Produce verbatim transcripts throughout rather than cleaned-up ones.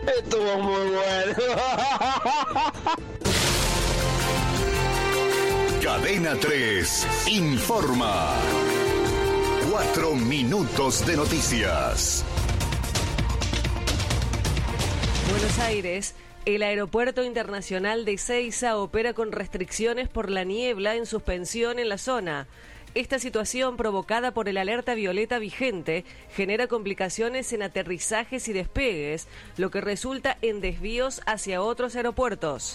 Estuvo muy bueno. Cadena tres informa. Cuatro minutos de noticias. Buenos Aires. El Aeropuerto Internacional de Ezeiza opera con restricciones por la niebla en suspensión en la zona. Esta situación, provocada por el alerta violeta vigente, genera complicaciones en aterrizajes y despegues, lo que resulta en desvíos hacia otros aeropuertos.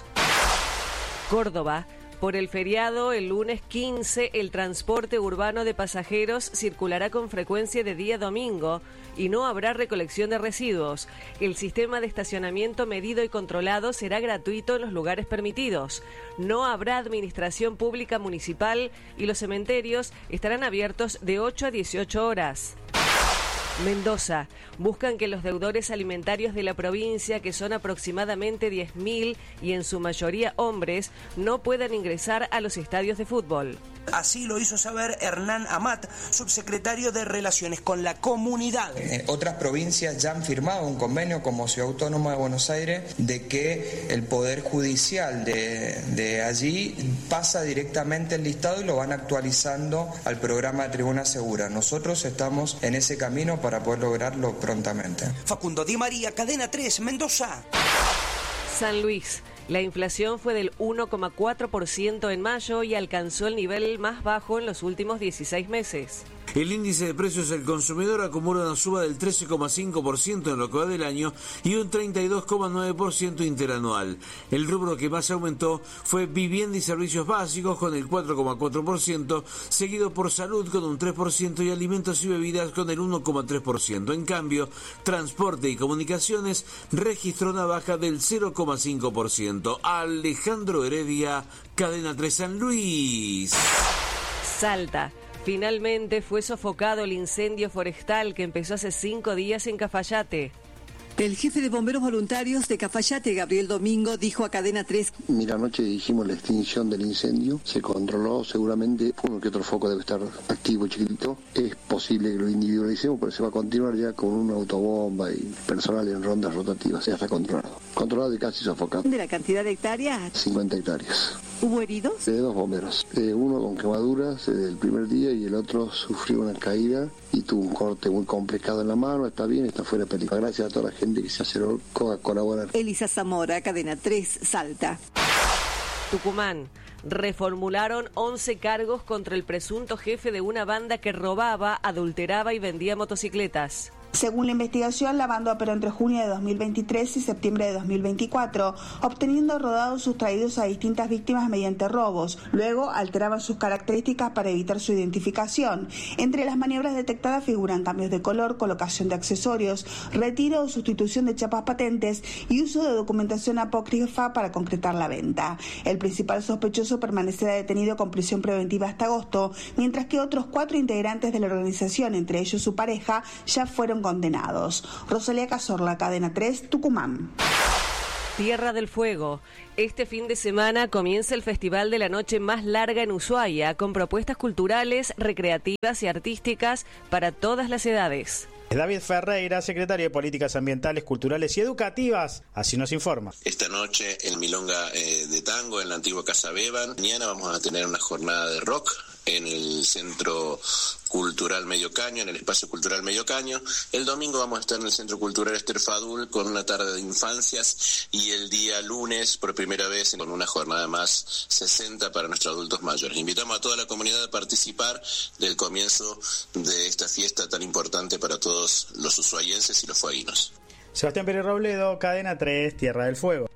Córdoba. Por el feriado, el lunes quince, el transporte urbano de pasajeros circulará con frecuencia de día domingo y no habrá recolección de residuos. El sistema de estacionamiento medido y controlado será gratuito en los lugares permitidos. No habrá administración pública municipal y los cementerios estarán abiertos de ocho a dieciocho horas. Mendoza. Buscan que los deudores alimentarios de la provincia, que son aproximadamente diez mil y en su mayoría hombres, no puedan ingresar a los estadios de fútbol. Así lo hizo saber Hernán Amat, subsecretario de Relaciones con la Comunidad. Eh, otras provincias ya han firmado un convenio como Ciudad Autónoma de Buenos Aires de que el Poder Judicial de, de allí pasa directamente el listado y lo van actualizando al programa de Tribuna Segura. Nosotros estamos en ese camino para poder lograrlo prontamente. Facundo Di María, Cadena tres, Mendoza. San Luis. La inflación fue del uno coma cuatro por ciento en mayo y alcanzó el nivel más bajo en los últimos dieciséis meses. El índice de precios del consumidor acumula una suba del trece coma cinco por ciento en lo que va del año y un treinta y dos coma nueve por ciento interanual. El rubro que más aumentó fue vivienda y servicios básicos con el cuatro coma cuatro por ciento, seguido por salud con un tres por ciento y alimentos y bebidas con el uno coma tres por ciento. En cambio, transporte y comunicaciones registró una baja del cero coma cinco por ciento. Alejandro Heredia, Cadena tres San Luis. Salta. Finalmente fue sofocado el incendio forestal que empezó hace cinco días en Cafayate. El jefe de bomberos voluntarios de Cafayate, Gabriel Domingo, dijo a Cadena tres. Mira, anoche hicimos la extinción del incendio, se controló, seguramente uno que otro foco debe estar activo, chiquitito. Es posible que lo individualicemos, pero se va a continuar ya con una autobomba y personal en rondas rotativas, ya está controlado. Controlado y casi sofocado. ¿De la cantidad de hectáreas? cincuenta hectáreas. ¿Hubo heridos? De dos bomberos, eh, uno con quemaduras eh, del primer día y el otro sufrió una caída y tuvo un corte muy complicado en la mano. Está bien, está fuera de peligro. Gracias a toda la gente que se acercó a colaborar. Elisa Zamora, Cadena tres, Salta. Tucumán. Reformularon once cargos contra el presunto jefe de una banda que robaba, adulteraba y vendía motocicletas. Según la investigación, la banda operó entre junio de dos mil veintitrés y septiembre de dos mil veinticuatro, obteniendo rodados sustraídos a distintas víctimas mediante robos. Luego alteraban sus características para evitar su identificación. Entre las maniobras detectadas figuran cambios de color, colocación de accesorios, retiro o sustitución de chapas patentes y uso de documentación apócrifa para concretar la venta. El principal sospechoso permanecerá detenido con prisión preventiva hasta agosto, mientras que otros cuatro integrantes de la organización, entre ellos su pareja, ya fueron condenados. Rosalía Cazorla, Cadena tres, Tucumán. Tierra del Fuego. Este fin de semana comienza el Festival de la Noche más larga en Ushuaia, con propuestas culturales, recreativas y artísticas para todas las edades. David Ferreira, secretario de Políticas Ambientales, Culturales y Educativas, así nos informa. Esta noche el Milonga eh, de Tango en la antigua Casa Beban. Mañana vamos a tener una jornada de rock en el Centro Cultural Medio Caño, en el Espacio Cultural Medio Caño. El domingo vamos a estar en el Centro Cultural Ester Fadul con una tarde de infancias y el día lunes, por primera vez, con una jornada más sesenta para nuestros adultos mayores. Invitamos a toda la comunidad a participar del comienzo de esta fiesta tan importante para todos los ushuaienses y los fueguinos. Sebastián Pérez Robledo, Cadena tres, Tierra del Fuego.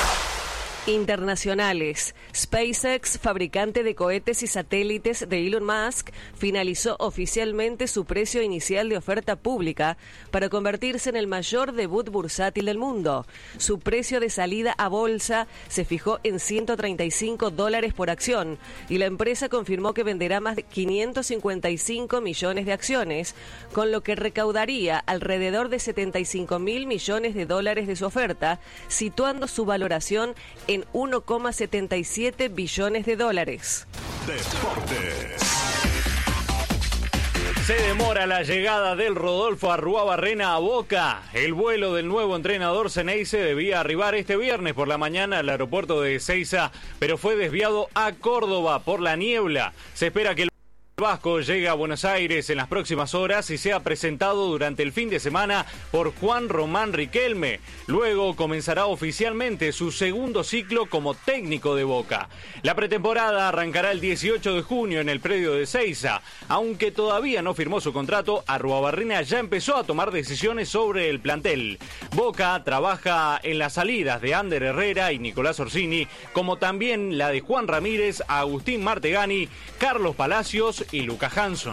Internacionales. SpaceX, fabricante de cohetes y satélites de Elon Musk, finalizó oficialmente su precio inicial de oferta pública para convertirse en el mayor debut bursátil del mundo. Su precio de salida a bolsa se fijó en ciento treinta y cinco dólares por acción y la empresa confirmó que venderá más de quinientos cincuenta y cinco millones de acciones, con lo que recaudaría alrededor de setenta y cinco mil millones de dólares de su oferta, situando su valoración en uno coma setenta y siete billones de dólares. Deportes. Se demora la llegada del Rodolfo Arruabarrena a Boca. El vuelo del nuevo entrenador Ceneice debía arribar este viernes por la mañana al aeropuerto de Ezeiza, pero fue desviado a Córdoba por la niebla. Se espera que el Vasco llega a Buenos Aires en las próximas horas y sea presentado durante el fin de semana por Juan Román Riquelme. Luego comenzará oficialmente su segundo ciclo como técnico de Boca. La pretemporada arrancará el dieciocho de junio en el predio de Ezeiza. Aunque todavía no firmó su contrato, Arruabarrena ya empezó a tomar decisiones sobre el plantel. Boca trabaja en las salidas de Ander Herrera y Nicolás Orsini, como también la de Juan Ramírez, Agustín Martegani, Carlos Palacios y Lucas Hanson.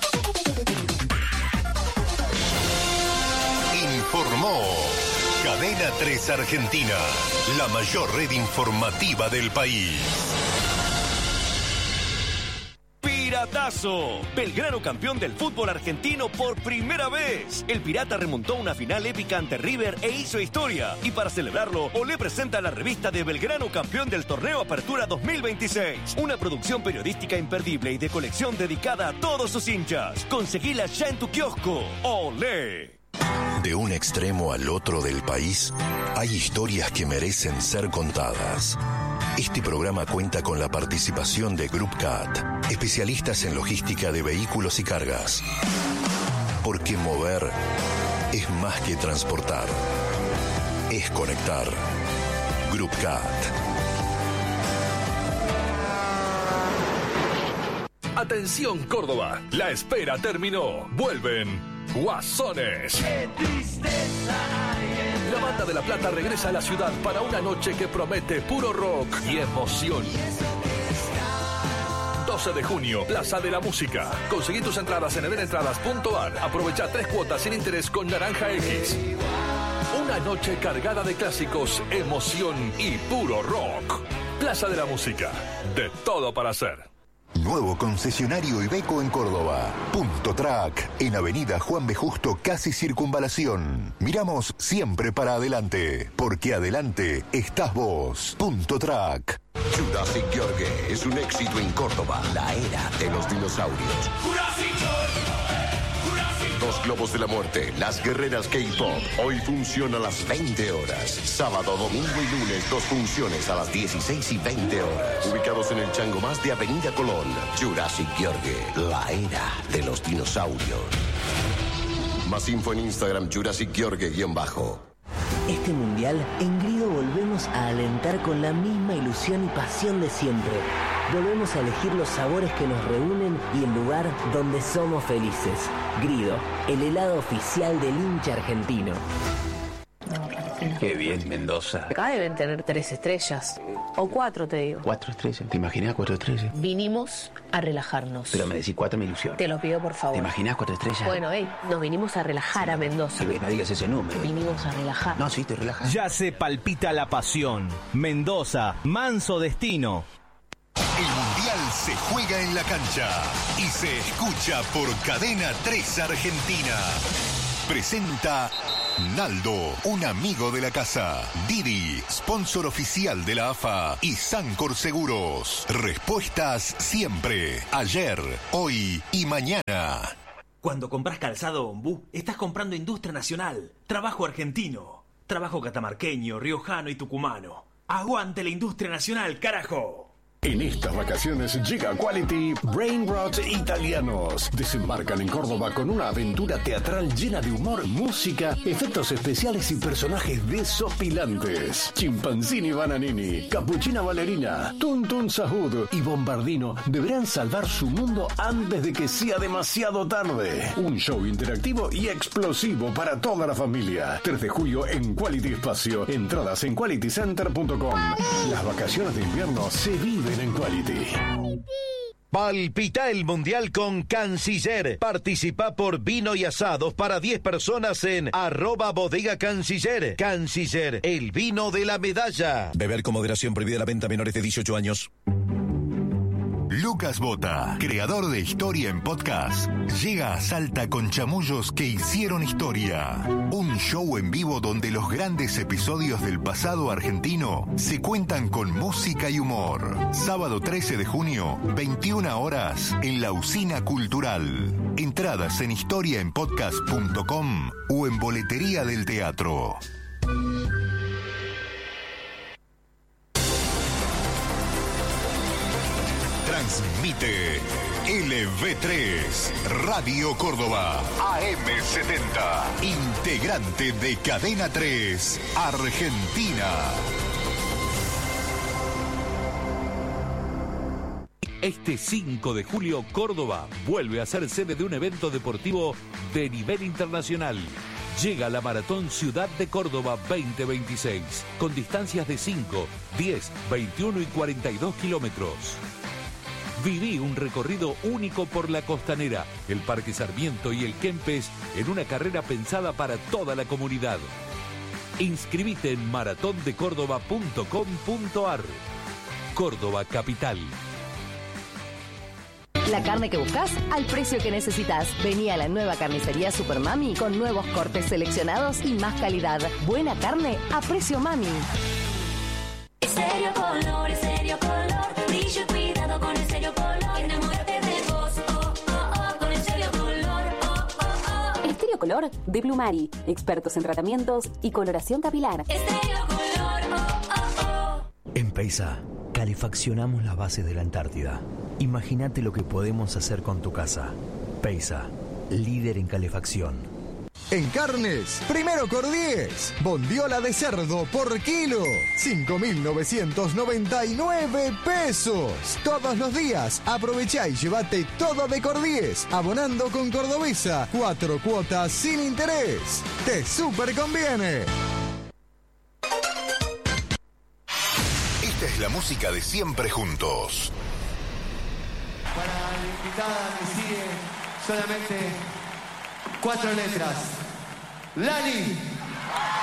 Informó Cadena tres Argentina, la mayor red informativa del país. Piratazo. Belgrano campeón del fútbol argentino por primera vez. El Pirata remontó una final épica ante River e hizo historia. Y para celebrarlo, Olé presenta la revista de Belgrano campeón del torneo Apertura dos mil veintiséis. Una producción periodística imperdible y de colección dedicada a todos sus hinchas. Conseguila ya en tu kiosco. Olé. De un extremo al otro del país, hay historias que merecen ser contadas. Este programa cuenta con la participación de Group Cat, especialistas en logística de vehículos y cargas. Porque mover es más que transportar, es conectar. Group Cat. Atención Córdoba, la espera terminó. Vuelven Guasones. ¡Qué tristeza! La Banda de La Plata regresa a la ciudad para una noche que promete puro rock y emoción. doce de junio, Plaza de la Música. Conseguí tus entradas en edenentradas punto ar. Aprovecha tres cuotas sin interés con Naranja X. Una noche cargada de clásicos, emoción y puro rock. Plaza de la Música. De todo para hacer. Nuevo concesionario Iveco en Córdoba. Punto Track, en Avenida Juan B. Justo, casi Circunvalación. Miramos siempre para adelante, porque adelante estás vos. Punto Track. Jurassic George es un éxito en Córdoba. La era de los dinosaurios. Dos globos de la muerte, las guerreras K-Pop. Hoy funciona a las veinte horas. Sábado, domingo y lunes, dos funciones a las dieciséis y veinte horas. Ubicados en el Chango Más de Avenida Colón. Jurassic George, la era de los dinosaurios. Más info en Instagram, Jurassic George-bajo. Este mundial, en Grido volvemos a alentar con la misma ilusión y pasión de siempre. Volvemos a elegir los sabores que nos reúnen y el lugar donde somos felices. Grido, el helado oficial del hincha argentino. Qué bien, Mendoza. Acá deben tener tres estrellas. O cuatro, te digo. Cuatro estrellas. ¿Te imaginas cuatro estrellas? Vinimos a relajarnos. Pero me decís cuatro, me ilusiona. Te lo pido, por favor. ¿Te imaginas cuatro estrellas? Bueno, hey, nos vinimos a relajar a Mendoza. Que no digas ese número. Vinimos a relajar. No, sí, estoy relajado. Ya se palpita la pasión. Mendoza, manso destino. El Mundial se juega en la cancha y se escucha por Cadena tres Argentina. Presenta Naldo, un amigo de la casa. Didi, sponsor oficial de la A F A. Y Sancor Seguros. Respuestas siempre, ayer, hoy y mañana. Cuando compras calzado Ombú, estás comprando industria nacional, trabajo argentino, trabajo catamarqueño, riojano y tucumano. ¡Aguante la industria nacional, carajo! En estas vacaciones llega Quality Brain Rot Italianos. Desembarcan en Córdoba con una aventura teatral llena de humor, música, efectos especiales y personajes desopilantes. Chimpanzini Bananini, Capuchina Ballerina, Tuntun Sahud y Bombardino deberán salvar su mundo antes de que sea demasiado tarde. Un show interactivo y explosivo para toda la familia. tres de julio en Quality Espacio. Entradas en quality center punto com. Las vacaciones de invierno se viven en Quality. Palpita el Mundial con Canciller. Participa por vino y asados para diez personas en arroba bodega Canciller. Canciller, el vino de la medalla. Beber con moderación, prohibida la venta a menores de dieciocho años. Look Lucas Bota, creador de Historia en Podcast, llega a Salta con Chamullos que hicieron historia. Un show en vivo donde los grandes episodios del pasado argentino se cuentan con música y humor. Sábado trece de junio, veintiuna horas, en la Usina Cultural. Entradas en historia en podcast punto com o en Boletería del Teatro. Transmite L V tres, Radio Córdoba, A M setenta, integrante de Cadena tres, Argentina. Este cinco de julio, Córdoba vuelve a ser sede de un evento deportivo de nivel internacional. Llega la Maratón Ciudad de Córdoba veinte veintiséis, con distancias de cinco, diez, veintiuno y cuarenta y dos kilómetros. Viví un recorrido único por la Costanera, el Parque Sarmiento y el Kempes en una carrera pensada para toda la comunidad. Inscribite en maratón de córdoba punto com punto ar. Córdoba Capital. La carne que buscas al precio que necesitas. Vení a la nueva carnicería Super Mami con nuevos cortes seleccionados y más calidad. Buena carne a precio Mami. Estéreo Color, Estéreo Color, brillo y cuidado con Estéreo Color. Enamórate de vos, oh, oh, oh, con Estéreo Color, oh, oh, oh. Estéreo Color de Blumari, expertos en tratamientos y coloración capilar. Estéreo Color, oh, oh, oh. En Peisa, calefaccionamos las bases de la Antártida. Imagínate lo que podemos hacer con tu casa. Peisa, líder en calefacción. En carnes, primero Cordies. Bondiola de cerdo por kilo. cinco mil novecientos noventa y nueve pesos. Todos los días. Aprovechá y llévate todo de Cordies. Abonando con Cordobesa. Cuatro cuotas sin interés. Te súper conviene. Esta es la música de Siempre Juntos. Para la invitada que sigue, solamente cuatro letras. Lali.